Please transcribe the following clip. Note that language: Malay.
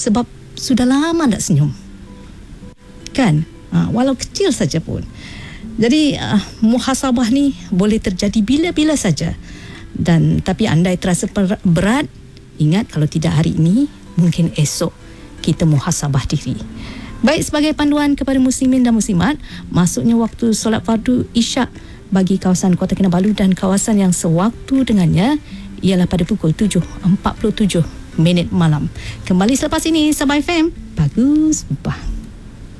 Sebab sudah lama tak senyum. Kan? Walau kecil saja pun. Jadi muhasabah ni boleh terjadi bila-bila saja. Dan tapi andai terasa berat, ingat kalau tidak hari ini, mungkin esok kita muhasabah diri. Baik, sebagai panduan kepada muslimin dan muslimat, masuknya waktu solat fardu Isyak bagi kawasan Kota Kinabalu dan kawasan yang sewaktu dengannya ialah pada pukul 7.47 malam. Kembali selepas ini, Sabah FM, bagus banget.